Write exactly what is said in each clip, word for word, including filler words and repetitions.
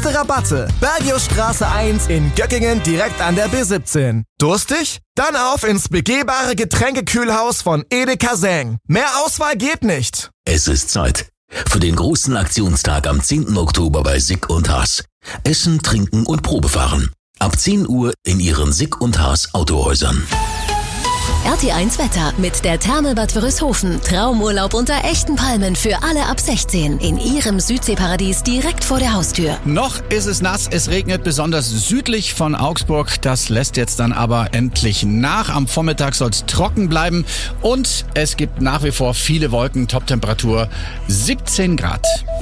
Fette Rabatte. Bergiusstraße eins in Göckingen direkt an der B siebzehn. Durstig? Dann auf ins begehbare Getränkekühlhaus von Edeka Säng. Mehr Auswahl geht nicht. Es ist Zeit für den großen Aktionstag am zehnten Oktober bei Sick und Haas. Essen, trinken und Probefahren. Ab zehn Uhr in Ihren Sick und Haas Autohäusern. R T eins Wetter mit der Therme Bad Wörishofen. Traumurlaub unter echten Palmen für alle ab sechzehn. In Ihrem Südseeparadies direkt vor der Haustür. Noch ist es nass, es regnet besonders südlich von Augsburg. Das lässt jetzt dann aber endlich nach. Am Vormittag soll es trocken bleiben und es gibt nach wie vor viele Wolken. Toptemperatur siebzehn Grad.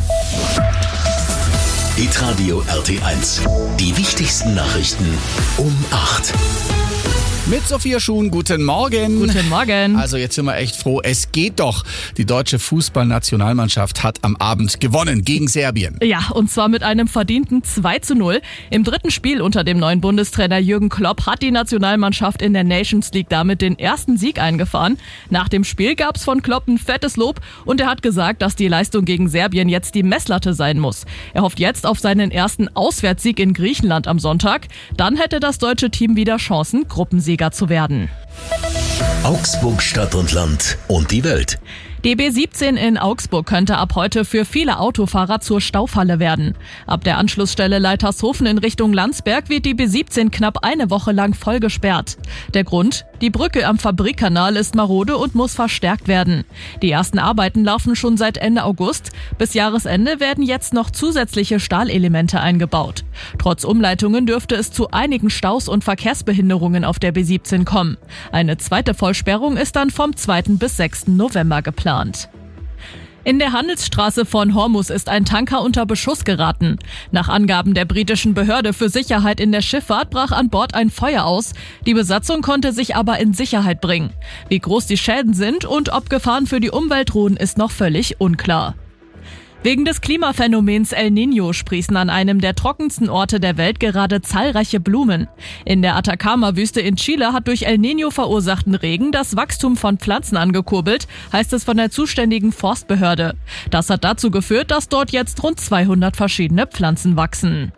Hitradio R T eins. Die wichtigsten Nachrichten um acht. Mit Sophia Schuhn, guten Morgen. Guten Morgen. Also jetzt sind wir echt froh, es geht doch. Die deutsche Fußballnationalmannschaft hat am Abend gewonnen gegen Serbien. Ja, und zwar mit einem verdienten zwei zu null. Im dritten Spiel unter dem neuen Bundestrainer Jürgen Klopp hat die Nationalmannschaft in der Nations League damit den ersten Sieg eingefahren. Nach dem Spiel gab's von Klopp ein fettes Lob und er hat gesagt, dass die Leistung gegen Serbien jetzt die Messlatte sein muss. Er hofft jetzt auf seinen ersten Auswärtssieg in Griechenland am Sonntag. Dann hätte das deutsche Team wieder Chancen, Gruppensieger zu werden. Augsburg, Stadt und Land und die Welt. Die B siebzehn in Augsburg könnte ab heute für viele Autofahrer zur Staufalle werden. Ab der Anschlussstelle Leitershofen in Richtung Landsberg wird die B siebzehn knapp eine Woche lang voll gesperrt. Der Grund? Die Brücke am Fabrikkanal ist marode und muss verstärkt werden. Die ersten Arbeiten laufen schon seit Ende August. Bis Jahresende werden jetzt noch zusätzliche Stahlelemente eingebaut. Trotz Umleitungen dürfte es zu einigen Staus und Verkehrsbehinderungen auf der B siebzehn kommen. Eine zweite Vollsperrung ist dann vom zweiten bis sechsten November geplant. In der Handelsstraße von Hormuz ist ein Tanker unter Beschuss geraten. Nach Angaben der britischen Behörde für Sicherheit in der Schifffahrt brach an Bord ein Feuer aus. Die Besatzung konnte sich aber in Sicherheit bringen. Wie groß die Schäden sind und ob Gefahren für die Umwelt drohen, ist noch völlig unklar. Wegen des Klimaphänomens El Niño sprießen an einem der trockensten Orte der Welt gerade zahlreiche Blumen. In der Atacama-Wüste in Chile hat durch El Niño verursachten Regen das Wachstum von Pflanzen angekurbelt, heißt es von der zuständigen Forstbehörde. Das hat dazu geführt, dass dort jetzt rund zweihundert verschiedene Pflanzen wachsen.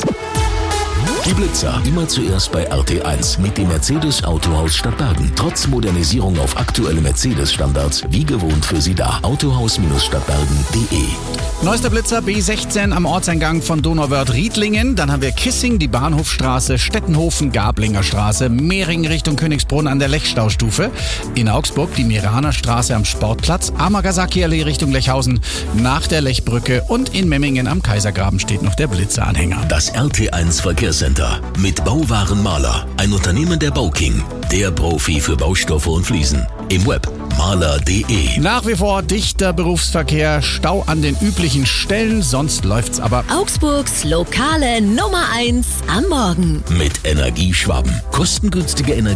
Die Blitzer, immer zuerst bei R T eins mit dem Mercedes Autohaus Stadtbergen. Trotz Modernisierung auf aktuelle Mercedes-Standards, wie gewohnt für Sie da. Autohaus Stadtbergen punkt de. Neuester Blitzer B sechzehn am Ortseingang von Donauwörth-Riedlingen. Dann haben wir Kissing, die Bahnhofstraße, Stettenhofen, Gablinger Straße, Mehringen Richtung Königsbrunn an der Lechstaustufe. In Augsburg die Miraner Straße am Sportplatz, Amagasaki-Allee Richtung Lechhausen, nach der Lechbrücke und in Memmingen am Kaisergraben steht noch der Blitzeranhänger. Das R T eins Verkehrscenter mit Bauwaren Maler, ein Unternehmen der Bauking, der Profi für Baustoffe und Fliesen. Im Web maler punkt de. Nach wie vor dichter Berufsverkehr, Stau an den üblichen Stellen, sonst läuft's aber. Augsburgs lokale Nummer eins am Morgen. Mit Energieschwaben. Kostengünstige Energie.